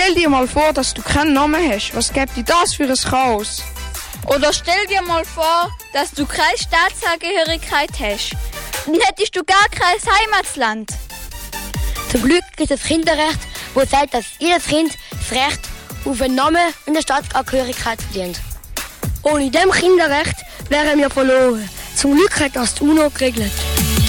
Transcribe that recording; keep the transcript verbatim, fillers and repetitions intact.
stell dir mal vor, dass du keinen Namen hast. Was gibt dir das für ein Chaos? Oder stell dir mal vor, dass du keine Staatsangehörigkeit hast. Dann hättest du gar kein Heimatland. Zum Glück gibt es das Kinderrecht, wo sagt, dass jedes Kind das Recht auf einen Namen und eine Staatsangehörigkeit verdient. Ohne dem Kinderrecht wären wir verloren. Zum Glück hat das die UNO geregelt.